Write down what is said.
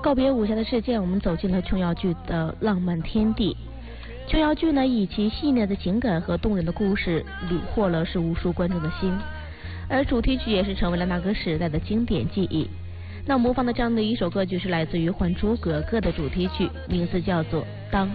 告别武侠的世界，我们走进了琼瑶剧的浪漫天地。琼瑶剧呢，以其细腻的情感和动人的故事，虏获了无数观众的心，而主题曲也是成为了那个时代的经典记忆。那模仿的这样的一首歌曲是来自于《还珠格格》的主题曲，名字叫做《当